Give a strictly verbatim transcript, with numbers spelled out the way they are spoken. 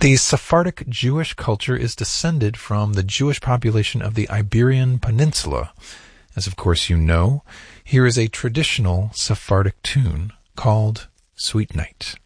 The Sephardic Jewish culture is descended from the Jewish population of the Iberian Peninsula. As of course you know, here is a traditional Sephardic tune called Sweet Night.